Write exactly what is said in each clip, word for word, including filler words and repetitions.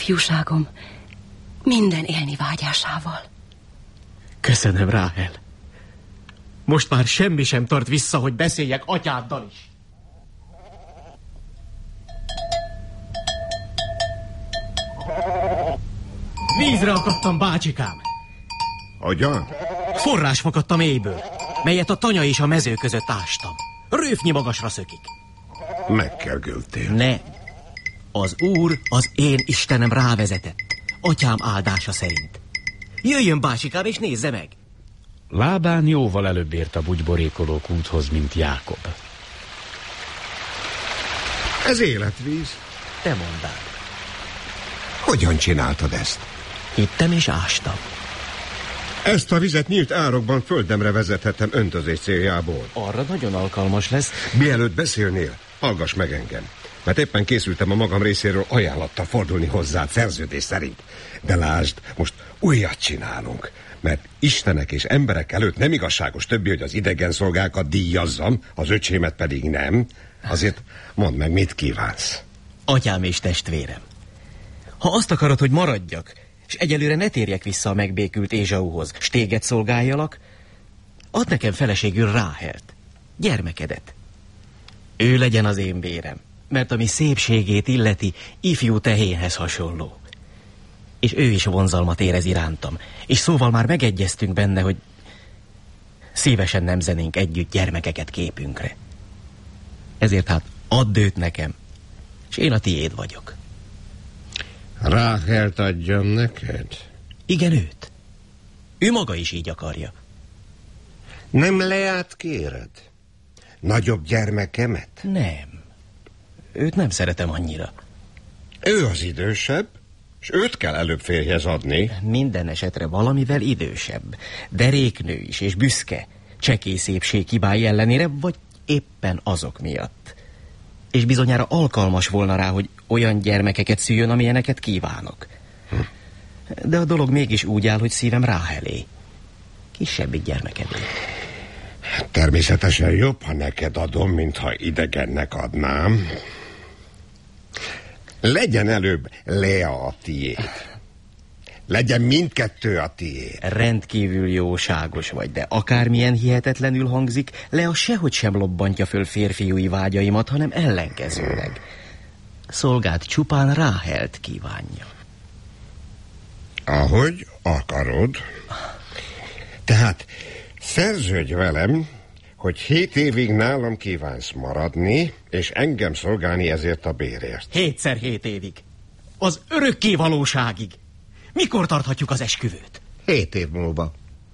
ifjúságom minden élni vágyásával. Köszönöm, Ráhel. Most már semmi sem tart vissza, hogy beszéljek atyáddal is. Vízre akadtam, bácsikám. Hogyan? Forrás fakadt a mélyből, melyet a tanya és a mező között ástam. Rőfnyi magasra szökik. Megkergültél. Ne. Az Úr, az én Istenem rávezetett. Atyám áldása szerint. Jöjjön, bácsikám, és nézze meg. Lábán jóval előbb ért a bugyborékoló kúthoz, mint Jákob. Ez életvíz. Te mondd. Hogyan csináltad ezt? Hittem és ástam. Ezt a vizet nyílt árokban földemre vezethettem öntözés céljából. Arra nagyon alkalmas lesz. Mielőtt beszélnél, hallgass meg engem. Mert éppen készültem a magam részéről ajánlattal fordulni hozzád szerződés szerint. De lásd, most újat csinálunk. Mert istenek és emberek előtt nem igazságos többi, hogy az idegen szolgákat díjazzam, az öcsémet pedig nem. Azért mondd meg, mit kívánsz. Atyám és testvérem, ha azt akarod, hogy maradjak, és egyelőre ne térjek vissza a megbékült Ézsauhoz, s téged szolgáljalak, add nekem feleségül Ráhelt, gyermekedet. Ő legyen az én bérem, mert ami szépségét illeti, ifjú tehénhez hasonló. És ő is vonzalmat érez irántam, és szóval már megegyeztünk benne, hogy szívesen nemzenénk együtt gyermekeket képünkre. Ezért hát add őt nekem, és én a tiéd vagyok. Ráhelt adjam neked? Igen, őt. Ő maga is így akarja. Nem Leát kéred? Nagyobb gyermekemet? Nem. Őt nem szeretem annyira. Ő az idősebb, és őt kell előbb férjhez adni. Minden esetre valamivel idősebb. Deréknő is, és büszke. Csekély szépség hibái ellenére, vagy éppen azok miatt. És bizonyára alkalmas volna rá, hogy olyan gyermekeket szüljön, amilyeneket kívánok. De a dolog mégis úgy áll, hogy szívem Ráhelé. Kisebbik gyermekedé. Természetesen jobb, ha neked adom, mintha idegennek adnám. Legyen előbb Lea a tiéd. Legyen mindkettő a tiéd. Rendkívül jóságos vagy, de akármilyen hihetetlenül hangzik, Lea sehogy sem lobbantja föl férfiúi vágyaimat, hanem ellenkezőleg. Szolgált csupán Ráhelt kívánja. Ahogy akarod. Tehát szerződj velem, hogy hét évig nálam kívánsz maradni, és engem szolgálni ezért a bérért. Hétszer hét évig. Az örökké valóságig. Mikor tarthatjuk az esküvőt? Hét év múlva.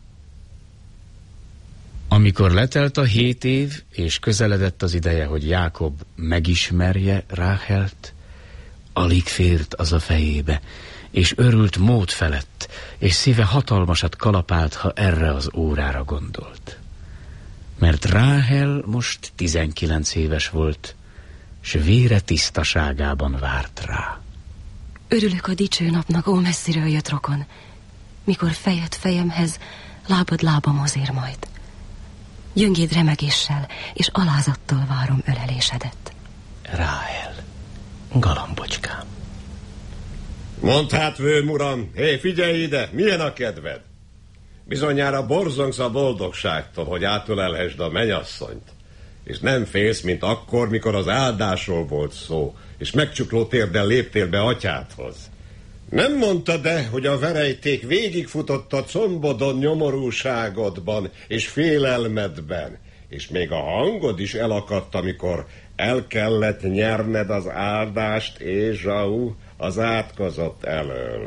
Amikor letelt a hét év, és közeledett az ideje, hogy Jákob megismerje Ráhelt, alig fért az a fejébe, és örült mód felett, és szíve hatalmasat kalapált, ha erre az órára gondolt. Mert Ráhel most tizenkilenc éves volt, s vére tisztaságában várt rá. Örülök a dicső napnak, ó messziről jött rokon, mikor fejed fejemhez, lábad lábamhoz ér majd. Gyöngéd remegéssel és alázattal várom ölelésedet. Ráhel, galambocskám. Mondd hát, vőm uram, hé, figyelj ide, milyen a kedved? Bizonyára borzongsz a boldogságtól, hogy átölelhessd a mennyasszonyt. És nem félsz, mint akkor, mikor az áldásról volt szó, és megcsukló térdel léptél be atyádhoz. Nem mondta de, hogy a verejték végigfutott a combodon nyomorúságodban és félelmedben, és még a hangod is elakadt, amikor el kellett nyerned az áldást Ézsau az átkozott elől.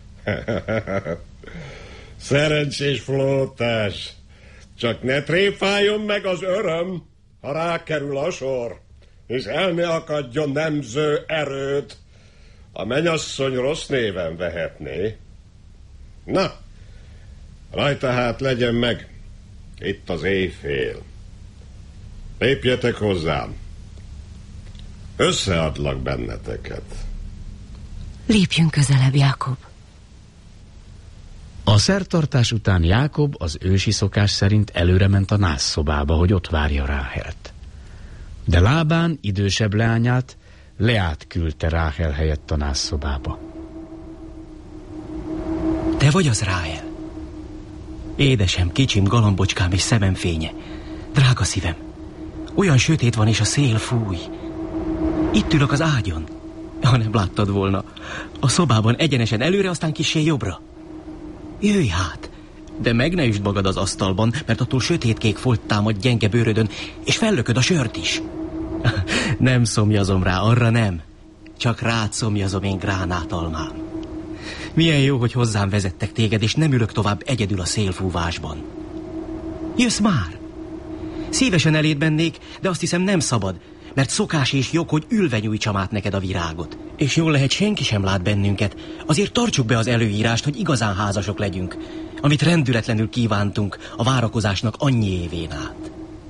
Szerencsés flótás, csak ne tréfáljon meg az öröm, ha rákerül a sor, és el ne akadjon nemző erőt. A mennyasszony rossz néven vehetné. Na, rajta hát legyen meg, itt az éjfél. Lépjetek hozzám. Összeadlak benneteket. Lépjünk közelebb, Jákob. A szertartás után Jákob az ősi szokás szerint előre ment a nászszobába, hogy ott várja Ráhelt. De Lábán idősebb leányát, Leát küldte Ráhel helyett a nászszobába. Te vagy az, Ráhel? Édesem, kicsim, galambocskám és szemem fénye. Drága szívem, olyan sötét van, és a szél fúj. Itt ülök az ágyon. Ha nem láttad volna, a szobában egyenesen előre, aztán kissé jobbra. Jöjj hát, de meg ne üsd magad az asztalban, mert attól sötétkék folt támad gyenge bőrödön, és fellököd a sört is. Nem szomjazom rá, arra nem. Csak rád szomjazom én, gránátalmám. Milyen jó, hogy hozzám vezettek téged, és nem ülök tovább egyedül a szélfúvásban. Jössz már! Szívesen eléd mennék, de azt hiszem nem szabad, mert szokás és jog, hogy ülve nyújtsam át neked a virágot. És jól lehet, senki sem lát bennünket. Azért tartsuk be az előírást, hogy igazán házasok legyünk, amit rendületlenül kívántunk a várakozásnak annyi évén át.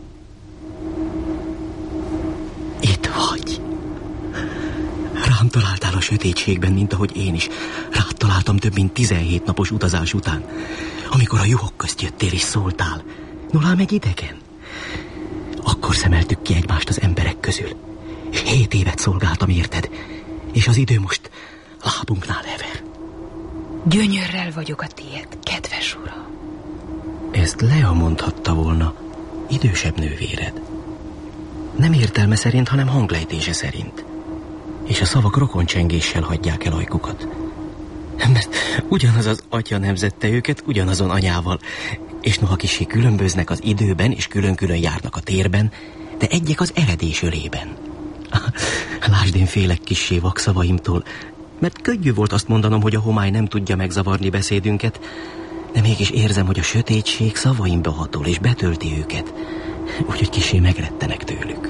Itt vagy. Rám találtál a sötétségben, mint ahogy én is. Rád találtam több mint tizenhét napos utazás után, amikor a juhok közt jöttél és szóltál. Nolá meg idegen? Akkor szemeltük ki egymást az emberek közül, és hét évet szolgáltam érted, és az idő most lábunknál hever. Gyönyörrel vagyok a tiéd, kedves uram. Ezt Lea mondhatta volna, idősebb nővéred. Nem értelme szerint, hanem hanglejtése szerint. És a szavak rokoncsengéssel hagyják el ajkukat. Mert ugyanaz az atya nemzette őket ugyanazon anyával, és noha kissé különböznek az időben, és külön-külön járnak a térben, de egyek az eredés ölében. Lásd, én félek kissé vakszavaimtól, mert könnyű volt azt mondanom, hogy a homály nem tudja megzavarni beszédünket, de mégis érzem, hogy a sötétség szavaimba hatol, és betölti őket, úgyhogy kissé megrettenek tőlük.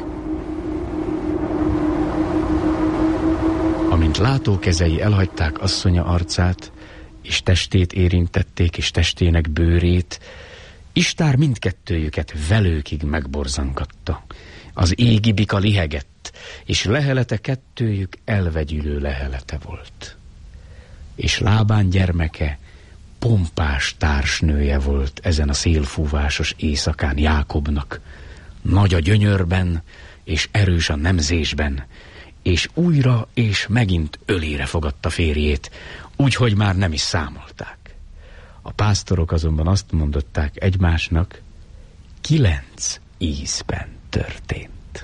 Amint látókezei elhagyták asszonya arcát, és testét érintették, és testének bőrét, Istár mindkettőjüket velőkig megborzangatta. Az égi bika lihegett, és lehelete kettőjük elvegyülő lehelete volt. És Lábán gyermeke pompás társnője volt ezen a szélfúvásos éjszakán Jákobnak, nagy a gyönyörben, és erős a nemzésben, és újra és megint ölére fogadta férjét, úgyhogy már nem is számolták. A pásztorok azonban azt mondották egymásnak, kilenc ízben történt.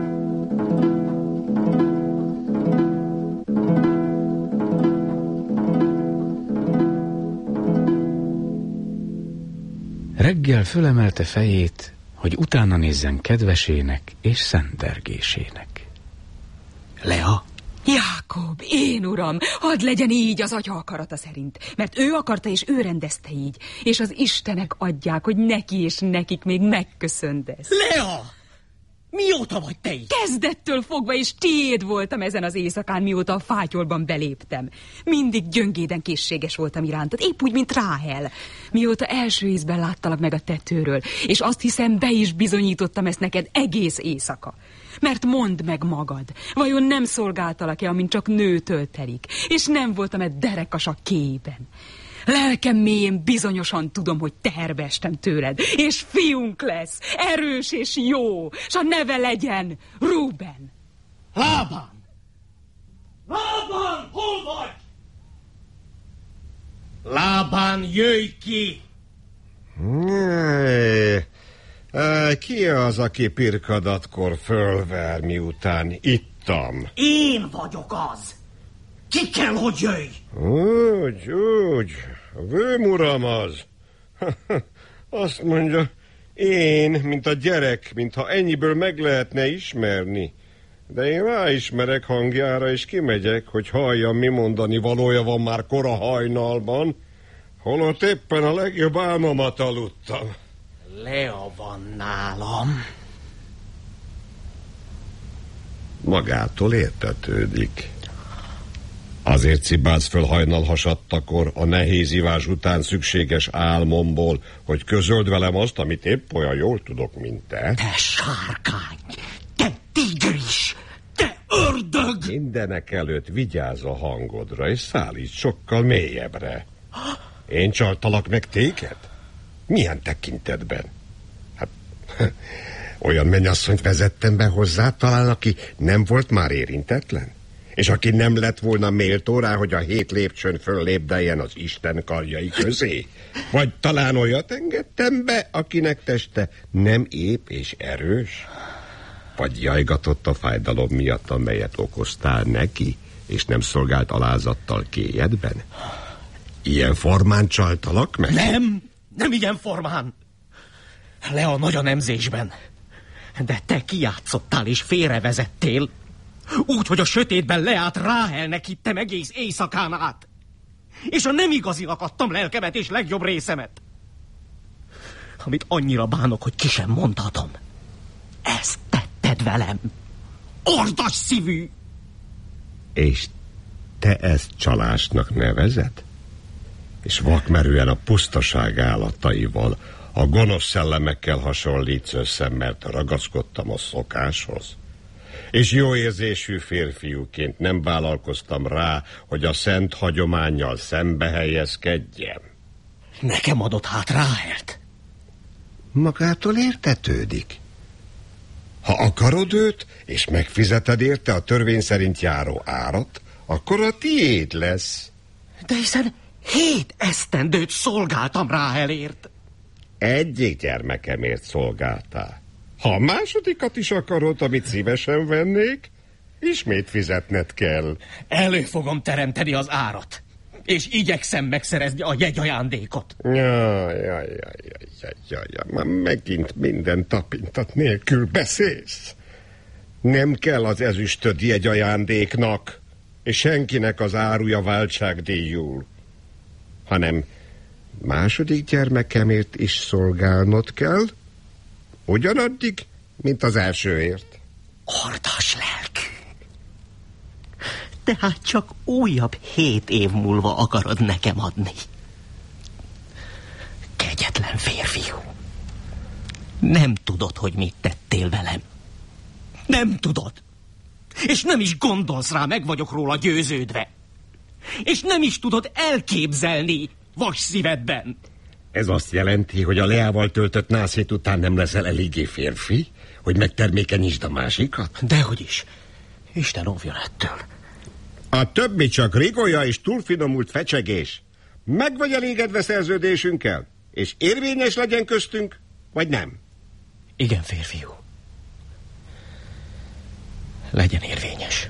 Reggel fölemelte fejét, hogy utána nézzen kedvesének és szentergésének. Lea? Jákob, én uram, hadd legyen így az atya akarata szerint, mert ő akarta és ő rendezte így, és az Istenek adják, hogy neki és nekik még megköszöntesz. Lea! Mióta vagy te így? Kezdettől fogva, és tiéd voltam ezen az éjszakán, mióta a fátyolban beléptem. Mindig gyöngéden készséges voltam irántad, épp úgy, mint Ráhel. Mióta első ízben láttalak meg a tetőről, és azt hiszem, be is bizonyítottam ezt neked egész éjszaka. Mert mondd meg magad, vajon nem szolgáltalak-e, amint csak nőtől telik, és nem voltam-e derekas a kében? Lelkem mélyén bizonyosan tudom, hogy teherbe estem tőled, és fiunk lesz, erős és jó, s a neve legyen Ruben. Lábán! Lábán, hol vagy? Lábán, jöjj ki! Jaj, ki az, aki pirkadatkor fölver, miután ittam? Én vagyok az! Ki kell, hogy jöjj? Úgy, úgy, a vőmuram az. Azt mondja, én, mint a gyerek, mintha ennyiből meg lehetne ismerni. De én ráismerek hangjára, és kimegyek, hogy halljam, mi mondani valója van már kora hajnalban, holott éppen a legjobb álmomat aludtam. Lea van nálam. Magától értetődik. Azért cibálsz föl hajnal hasadtakor a nehéz ivás után szükséges álmomból, hogy közöld velem azt, amit épp olyan jól tudok, mint te. Te sárkány, te tigris, te ördög! Mindenek előtt vigyázz a hangodra, és szállíts sokkal mélyebbre. Én csaltalak meg téged? Milyen tekintetben? Hát, olyan mennyasszonyt vezettem be hozzá, talán aki nem volt már érintetlen? És aki nem lett volna méltó rá, hogy a hét lépcsőn föllépdeljen az Isten karjai közé? Vagy talán olyat engedtem be, akinek teste nem ép és erős? Vagy jajgatott a fájdalom miatt, amelyet okoztál neki, és nem szolgált alázattal kéjedben? Ilyen formán csaltalak meg? Nem, nem ilyen formán. Le a nagy a nemzésben. De te kijátszottál és félrevezettél. Úgy, hogy a sötétben leállt Ráhelnek hittem egész éjszakán át. És a nem igazinak adtam lelkemet és legjobb részemet. Amit annyira bánok, hogy ki sem mondhatom. Ezt tetted velem. Ordas szívű! És te ezt csalásnak nevezed? És vakmerően a pusztaság állataival, a gonosz szellemekkel hasonlítsz össze, mert ragaszkodtam a szokáshoz? És jó érzésű férfiúként nem vállalkoztam rá, hogy a szent hagyománnyal szembe helyezkedjem. Nekem adott hát Ráhelt. Magától értetődik. Ha akarod őt, és megfizeted érte a törvény szerint járó árat, akkor a tiéd lesz. De hiszen hét esztendőt szolgáltam Ráhelért. Egyik gyermekemért szolgáltál. Ha a másodikat is akarod, amit szívesen vennék, ismét fizetned kell. Elő fogom teremteni az árat, és igyekszem megszerezni a jegyajándékot. Jaj, jaj, jaj, jaj, jaj, jaj, jaj. Már megint minden tapintat nélkül beszélsz. Nem kell az ezüstöd jegyajándéknak, és senkinek az áruja váltságdíjul, hanem második gyermekemért is szolgálnod kell, ugyanaddig, mint az elsőért. Ordas lelkű. Tehát csak újabb hét év múlva akarod nekem adni. Kegyetlen férfiú. Nem tudod, hogy mit tettél velem. Nem tudod. És nem is gondolsz rá, meg vagyok róla győződve. És nem is tudod elképzelni vas szívedben. Ez azt jelenti, hogy a Leával töltött nászhét után nem leszel eléggé férfi, hogy megtermékenyítsd a másikat? Dehogy is. Isten óvjon ettől. A többi csak rigolya és túlfinomult fecsegés. Meg vagy elégedve szerződésünkkel? És érvényes legyen köztünk, vagy nem? Igen, férfiú. Legyen érvényes.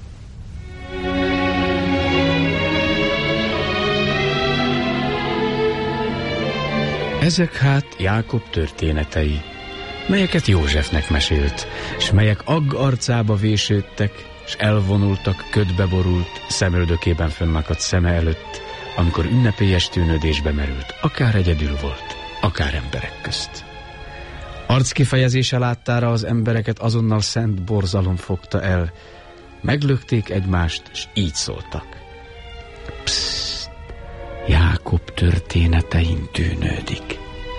Ezek hát Jákob történetei, melyeket Józsefnek mesélt, s melyek agg arcába vésődtek, s elvonultak ködbe borult, szemöldökében fönnakadt szeme előtt, amikor ünnepélyes tűnődésbe merült, akár egyedül volt, akár emberek közt. Arckifejezése láttára az embereket azonnal szent borzalom fogta el, meglökték egymást, s így szóltak. Psst, Jákob történetein tűnődik.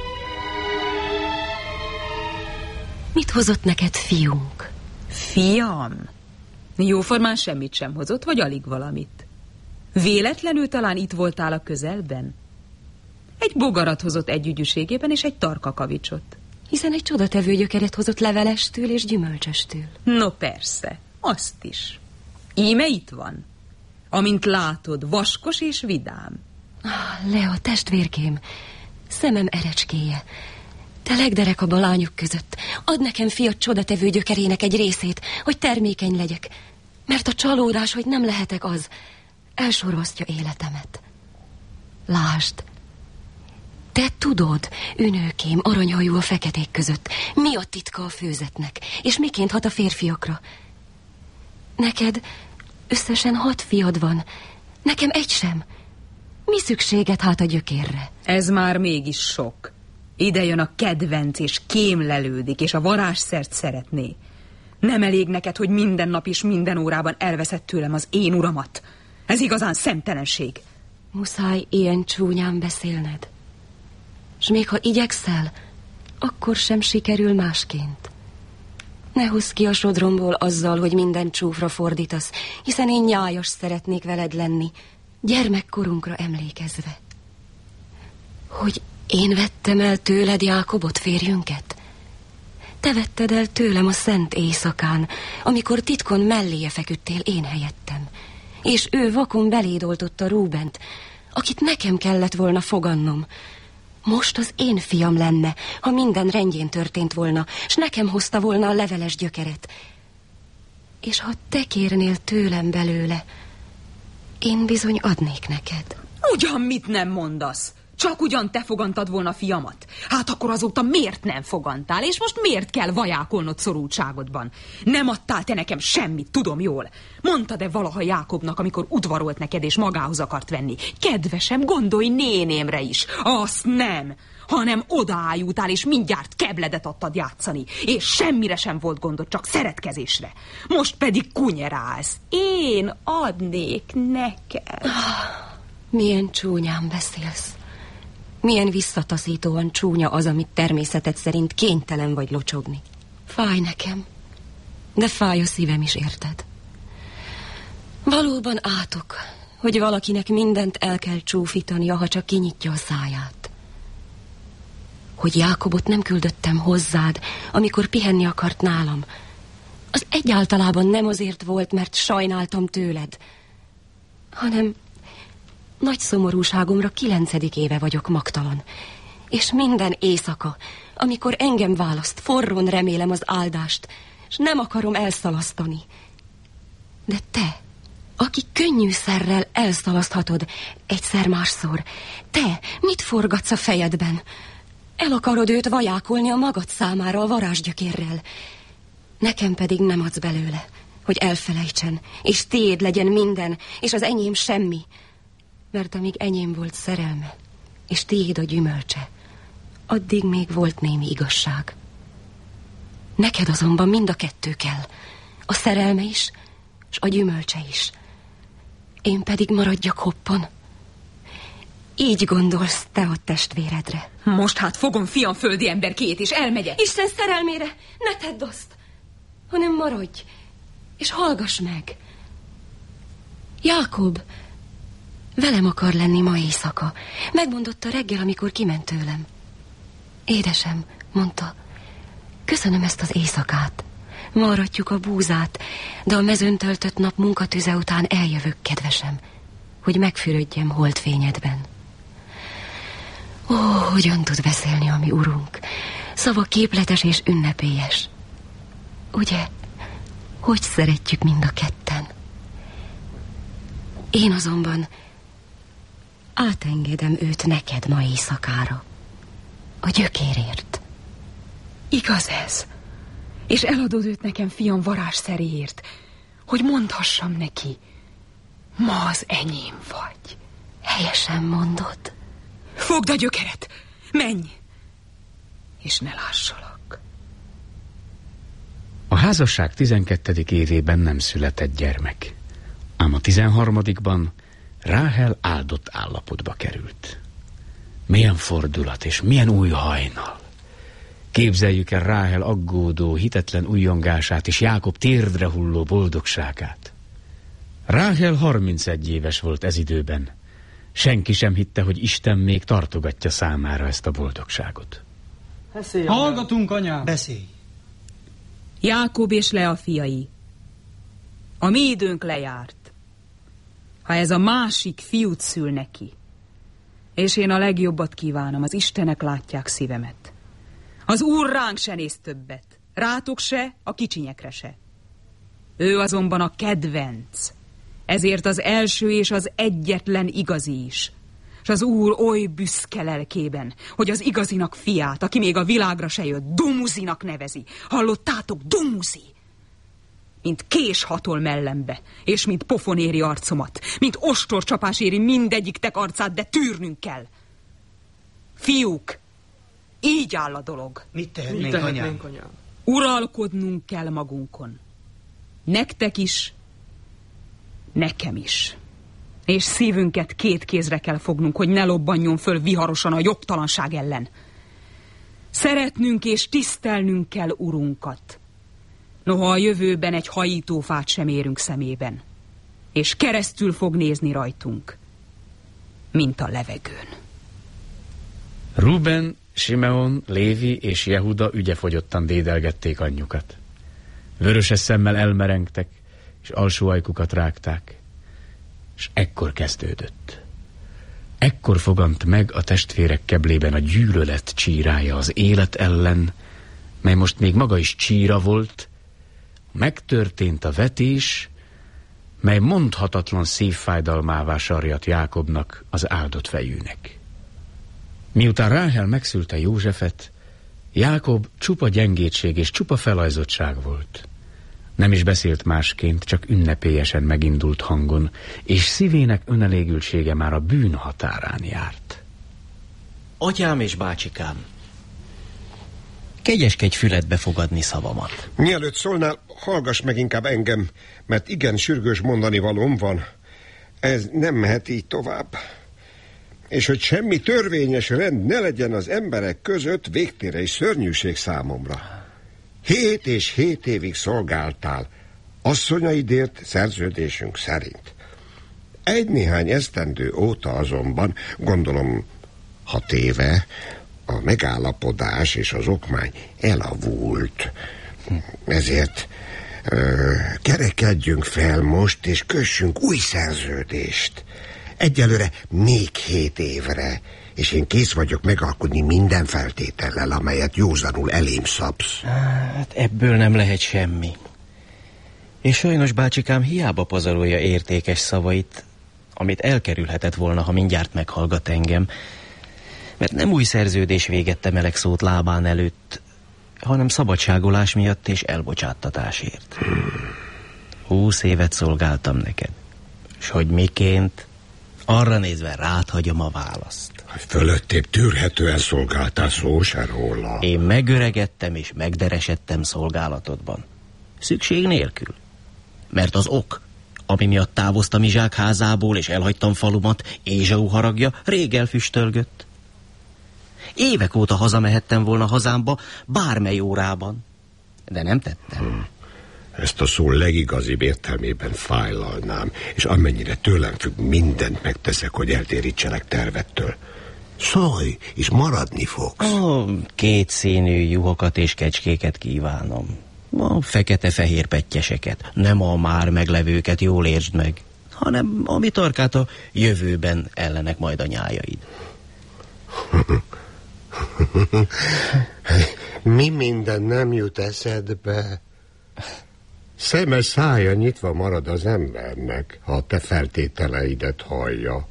Mit hozott neked fiunk? Fiam? Jóformán semmit sem hozott, vagy alig valamit. Véletlenül talán itt voltál a közelben? Egy bogarat hozott együgyűségében, és egy tarka kavicsot. Hiszen egy csodatevő gyökeret hozott levelestől és gyümölcsöstől. No persze, azt is. Íme itt van. Amint látod, vaskos és vidám. Ah, Lea, testvérkém, szemem erecskéje. Te legderekabb a lányok között. Add nekem fiat csodatevő gyökerének egy részét, hogy termékeny legyek. Mert a csalódás, hogy nem lehetek az, elsorvasztja életemet. Lásd, te tudod, ünőkém, aranyhajú a feketék között, mi a titka a főzetnek, és miként hat a férfiakra. Neked összesen hat fiad van, nekem egy sem. Mi szükséged hát a gyökérre? Ez már mégis sok. Ide jön a kedvenc, és kémlelődik, és a varázsszert szeretné. Nem elég neked, hogy minden nap és minden órában elveszed tőlem az én uramat. Ez igazán szemtelenség. Muszáj ilyen csúnyán beszélned. S még ha igyekszel, akkor sem sikerül másként. Ne hozz ki a sodromból azzal, hogy minden csúfra fordítasz, hiszen én nyájas szeretnék veled lenni, gyermekkorunkra emlékezve. Hogy én vettem el tőled Jákobot, férjünket? Te vetted el tőlem a szent éjszakán, amikor titkon melléje feküdtél én helyettem. és ő vakon beléd oltotta Rúbent, akit nekem kellett volna fogannom. Most az én fiam lenne, ha minden rendjén történt volna, s nekem hozta volna a leveles gyökeret. És ha te kérnél tőlem belőle, én bizony adnék neked. Ugyan mit nem mondasz? Csak ugyan te fogantad volna fiamat? Hát akkor azóta miért nem fogantál, és most miért kell vajákolnod szorultságodban? Nem adtál te nekem semmit, tudom jól. Mondtad-e valaha Jákobnak, amikor udvarolt neked és magához akart venni? Kedvesem, gondolj nénémre is. Azt nem, hanem odaájultál, és mindjárt kebledet adtad játszani, és semmire sem volt gondod, csak szeretkezésre. Most pedig kunyerálsz. Én adnék neked. Milyen csúnyán beszélsz. Milyen visszataszítóan csúnya az, amit természeted szerint kénytelen vagy locsogni. Fáj nekem, de fáj a szívem is, érted? Valóban átok, hogy valakinek mindent el kell csúfítania, ha csak kinyitja a száját. Hogy Jákobot nem küldöttem hozzád, amikor pihenni akart nálam, az egyáltalában nem azért volt, mert sajnáltam tőled, hanem nagy szomorúságomra kilencedik éve vagyok magtalan, és minden éjszaka, amikor engem választ, forrón remélem az áldást, és nem akarom elszalasztani. De te, aki könnyűszerrel elszalaszthatod egyszer-másszor, te mit forgatsz a fejedben? El akarod őt vajákolni a magad számára a varázsgyökérrel. Nekem pedig nem adsz belőle, hogy elfelejtsen, és tiéd legyen minden, és az enyém semmi. Mert amíg enyém volt szerelme, és tiéd a gyümölcse, addig még volt némi igazság. Neked azonban mind a kettő kell, a szerelme is, és a gyümölcse is. Én pedig maradjak hoppon. Így gondolsz te a testvéredre. Most hát fogom fiam földi emberkét, és elmegyek. Isten szerelmére, ne tedd azt, hanem maradj, és hallgass meg. Jákob velem akar lenni ma éjszaka. Megmondotta reggel, amikor kiment tőlem. Édesem, mondta, köszönöm ezt az éjszakát. Ma aratjuk a búzát, de a mezőn töltött nap munkatüze után eljövök, kedvesem, hogy megfürödjem holdfényedben. Ó, hogyan tud beszélni a mi urunk. Szava képletes és ünnepélyes. Ugye, hogy szeretjük mind a ketten. Én azonban átengedem őt neked ma éjszakára. A gyökérért. Igaz ez? És eladod őt nekem fiam varázsszeréért, hogy mondhassam neki, ma az enyém vagy. Helyesen mondod. Fogd a gyökeret, menj, és ne lássalak. A házasság tizenkettedik évében nem született gyermek, ám a tizenharmadikban Ráhel áldott állapotba került. Milyen fordulat és milyen új hajnal! Képzeljük el Ráhel aggódó, hitetlen ujjongását és Jákob térdre hulló boldogságát. Ráhel harmincegy éves volt ez időben. Senki sem hitte, hogy Isten még tartogatja számára ezt a boldogságot. Beszélj, hallgatunk, anyám! Beszélj! Jákob és Lea fiai, a mi időnk lejárt. Ha ez a másik fiút szül neki, és én a legjobbat kívánom, az Istenek látják szívemet. Az Úr ránk se néz többet, rátok se, a kicsinyekre se. Ő azonban a kedvenc, ezért az első és az egyetlen igazi is. És az Úr oly büszke lelkében, hogy az igazinak fiát, aki még a világra se jött, Dumuzinak nevezi. Hallottátok, Dumuzi? Mint kés hatol mellembe, és mint pofon éri arcomat, mint ostorcsapás éri mindegyiktek arcát, de tűrnünk kell. Fiúk, így áll a dolog. Mit tehetnénk, anyám? Uralkodnunk kell magunkon. Nektek is, nekem is. És szívünket két kézre kell fognunk, hogy ne lobbanjon föl viharosan a jogtalanság ellen. Szeretnünk és tisztelnünk kell urunkat. Noha a jövőben egy hajítófát sem érünk szemében. És keresztül fog nézni rajtunk, mint a levegőn. Ruben, Simeon, Lévi és Jehuda ügyefogyottan dédelgették anyjukat. Vöröses szemmel elmerengtek, és alsó ajkukat rágták. és ekkor kezdődött. Ekkor fogant meg a testvérek keblében a gyűlölet csírája az élet ellen, mely most még maga is csíra volt. Megtörtént a vetés, mely mondhatatlan szívfájdalmává sarjadt Jákobnak, az áldott fejűnek. Miután Ráhel megszülte Józsefet, Jákob csupa gyengétség és csupa felajzottság volt. Nem is beszélt másként, csak ünnepélyesen megindult hangon, és szívének önelégültsége már a bűn határán járt. Atyám és bácsikám, kegyeskedj füledbe fogadni szavamat. Mielőtt szólnál, hallgass meg inkább engem, mert igen sürgős mondani valóm van. Ez nem mehet így tovább. És hogy semmi törvényes rend ne legyen az emberek között, végtére és szörnyűség számomra. Hét és hét évig szolgáltál, asszonyaidért szerződésünk szerint. Egy-néhány esztendő óta azonban, gondolom hat éve, a megállapodás és az okmány elavult. Ezért ö, kerekedjünk fel most, és kössünk új szerződést. Egyelőre még hét évre, és én kész vagyok megalkudni minden feltétellel, amelyet józanul elém szabsz. Hát ebből nem lehet semmi. És sajnos bácsikám hiába pazarolja értékes szavait, amit elkerülhetett volna, ha mindjárt meghallgat engem, mert nem új szerződés végette meleg szót lábán előtt, hanem szabadságolás miatt és elbocsáttatásért. Húsz évet szolgáltam neked, és hogy miként, arra nézve rád hagyom a választ. Fölöttébb tűrhetően szolgáltál, szó se róla. Én megöregedtem és megderesedtem szolgálatodban. Szükség nélkül. Mert az ok, ami miatt távoztam Izsák házából és elhagytam falumat, Ézsau haragja rég elfüstölgött. Évek óta hazamehettem volna hazámba bármely órában, de nem tettem. Hmm. Ezt a szó legigazibb értelmében fájlalnám, és amennyire tőlem függ, mindent megteszek, hogy eltérítselek tervettől. Szólj, és maradni fogsz. Oh, két színű juhokat és kecskéket kívánom. A fekete-fehér pettyeseket, nem a már meglevőket, jól értsd meg, hanem ami tarkát a jövőben ellenek majd a nyájaid. Mi minden nem jut eszedbe? Szeme szája nyitva marad az embernek, ha a te feltételeidet hallja.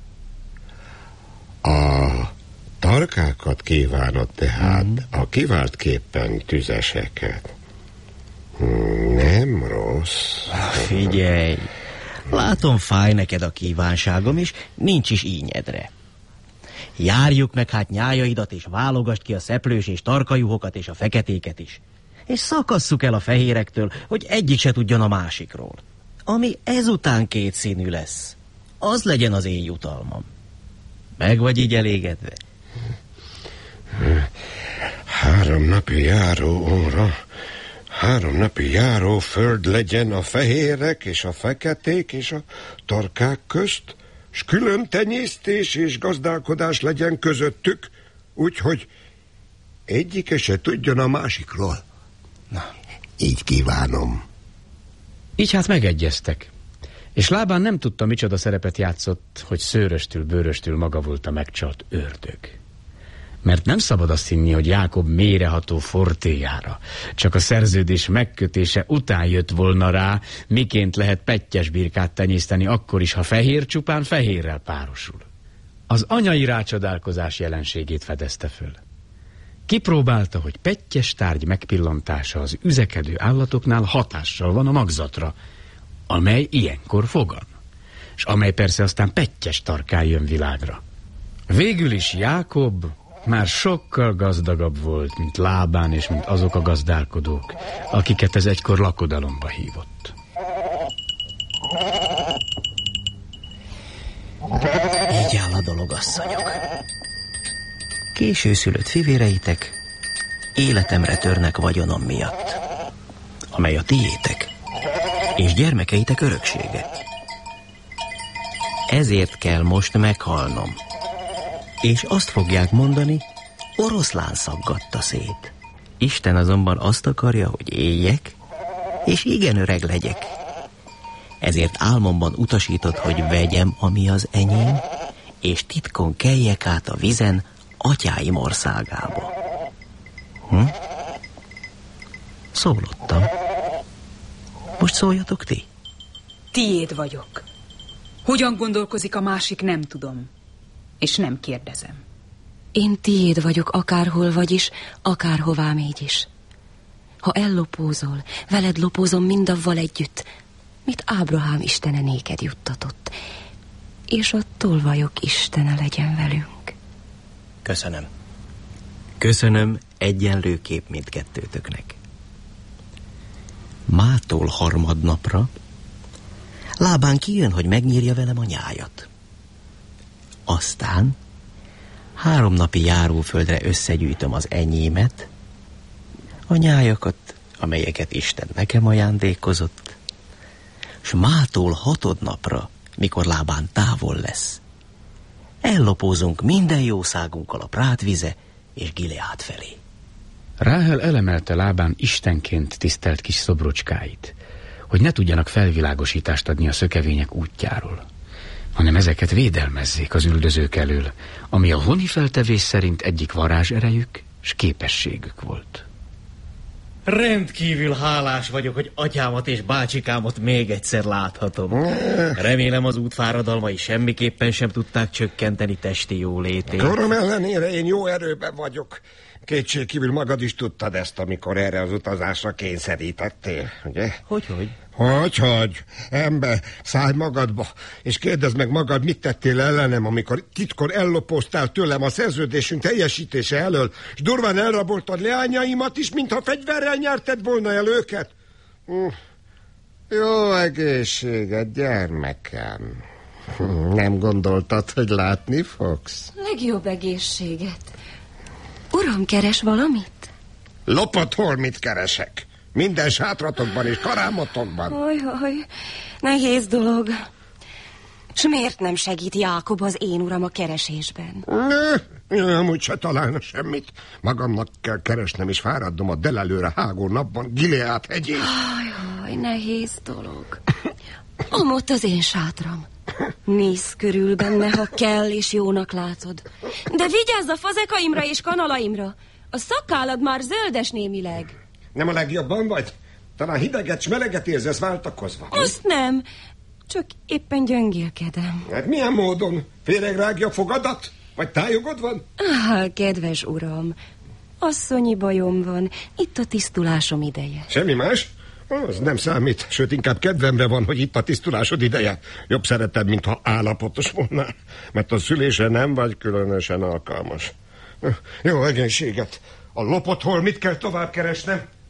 A tarkákat kívánod tehát, mm. a kiváltképpen tüzeseket. Nem rossz. Figyelj, látom, fáj neked a kívánságom, és nincs is ínyedre. Járjuk meg hát nyájaidat, és válogasd ki a szeplős és tarkajuhokat és a feketéket is. És szakasszuk el a fehérektől, hogy egyik se tudjon a másikról. Ami ezután kétszínű lesz, az legyen az én jutalmam. Meg vagy így elégedve? Három napi járó óra, három napi járó föld legyen a fehérek és a feketék és a tarkák közt, s külön tenyésztés és gazdálkodás legyen közöttük, úgyhogy egyike se tudjon a másikról. Na, így kívánom. Így hát megegyeztek. És Lábán nem tudta, micsoda szerepet játszott, hogy szőröstül, bőröstül maga volt a megcsalt ördög. Mert nem szabad azt hinni, hogy Jákob mélyreható fortéjára, csak a szerződés megkötése után jött volna rá, miként lehet pettyes birkát tenyészteni akkor is, ha fehér csupán fehérrel párosul. Az anyai rácsodálkozás jelenségét fedezte föl. Kipróbálta, hogy pettyes tárgy megpillantása az üzekedő állatoknál hatással van a magzatra, amely ilyenkor fogan, és amely persze aztán pettyes tarkán jön világra. Végül is Jákob már sokkal gazdagabb volt, mint Lábán és mint azok a gazdálkodók, akiket ez egykor lakodalomba hívott. Így áll a dolog, asszonyok. Későszülött fivéreitek életemre törnek vagyonom miatt, amely a tiétek, és gyermekeitek öröksége. Ezért kell most meghalnom. És azt fogják mondani, oroszlán szaggatta szét. Isten azonban azt akarja, hogy éljek, és igen öreg legyek. Ezért álmomban utasított, hogy vegyem, ami az enyém, és titkon keljek át a vizen atyáim országába. Hm? Szólottam. Most szóljatok ti. Tiéd vagyok. Hogyan gondolkozik a másik, nem tudom. És nem kérdezem. Én tiéd vagyok, akárhol vagy is, akárhová mégy is. Ha ellopózol, veled lopózom mindavval együtt, mit Ábrahám istene néked juttatott, és a tolvajok istene legyen velünk. Köszönöm. Köszönöm egyenlőképp mindkettőtöknek. Mától harmadnapra Lábán kijön, hogy megnyírja velem a nyájat. Aztán három napi járóföldre összegyűjtöm az enyémet, a nyájakat, amelyeket Isten nekem ajándékozott, s mától hatodnapra, mikor Lábán távol lesz, ellopózunk minden jószágunkkal a Prátvize és Gileád felé. Ráhel elemelte Lábán istenként tisztelt kis szobrocskáit, hogy ne tudjanak felvilágosítást adni a szökevények útjáról, hanem ezeket védelmezzék az üldözők elől, ami a honi feltevés szerint egyik varázserejük s képességük volt. Rendkívül hálás vagyok, hogy atyámat és bácsikámat még egyszer láthatom. Remélem az útfáradalmai semmiképpen sem tudták csökkenteni testi jólétét. Korom ellenére én jó erőben vagyok. Kétségkívül magad is tudtad ezt, amikor erre az utazásra kényszerítettél, ugye? Hogy-hogy? Hogy, hogy? Ember, szállj magadba, és kérdezd meg magad, mit tettél ellenem, amikor titkor ellopoztál tőlem a szerződésünk teljesítése elől, és durván elraboltad leányaimat is, mintha fegyverrel nyerted volna el őket. Hm. Jó egészséget, gyermekem. Nem gondoltad, hogy látni fogsz? Legjobb egészséget. Uram, keres valamit? Lopott holmit keresek. Minden sátratokban és karámotokban. Ajaj, nehéz dolog. S miért nem segít Jákob az én uram a keresésben? Ne, amúgy se találna semmit. Magamnak kell keresnem és fáradnom a delelőre hágó napban Gileád hegyén. Ajaj, nehéz dolog. Amott az én sátram. Nézz körül benne, ha kell és jónak látod. De vigyázz a fazekaimra és kanalaimra. A szakkálad már zöldes némileg. Nem a legjobban vagy? Talán hideget s meleget érzesz váltakozva. Azt nem. Csak éppen gyöngélkedem. Hát milyen módon? Féregrágja a fogadat? Vagy tájogod van? Ah, kedves uram, asszonyi bajom van. Itt a tisztulásom ideje. Semmi más? Az nem számít, sőt inkább kedvemre van, hogy itt a tisztulásod ideje. Jobb szereted, mintha állapotos volnál, mert a szülése nem vagy különösen alkalmas. Jó egészséget. A lopott holmit kell tovább keresnem?